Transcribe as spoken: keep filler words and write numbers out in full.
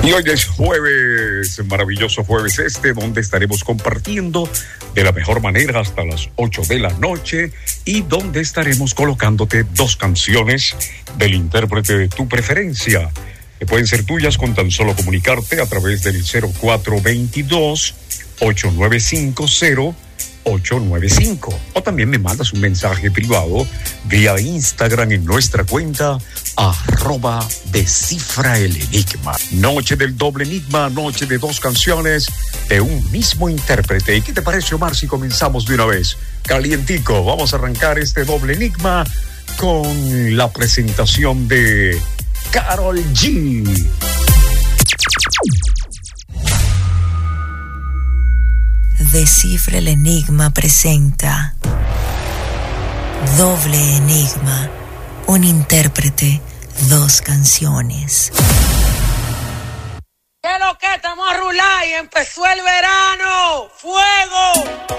Y hoy es jueves, maravilloso jueves este, donde estaremos compartiendo de la mejor manera hasta las ocho de la noche y donde estaremos colocándote dos canciones del intérprete de tu preferencia, que pueden ser tuyas con tan solo comunicarte a través del cero cuatro dos dos, ocho nueve cinco cero ocho nueve cinco, o también me mandas un mensaje privado vía Instagram en nuestra cuenta arroba Descifra el Enigma. Noche del doble enigma, noche de dos canciones de un mismo intérprete. ¿Y qué te parece, Omar, si comenzamos de una vez? Calientico, vamos a arrancar este doble enigma con la presentación de Karol G. Descifra el Enigma presenta Doble Enigma, un intérprete, dos canciones. ¿Qué lo que estamos a rular y empezó el verano?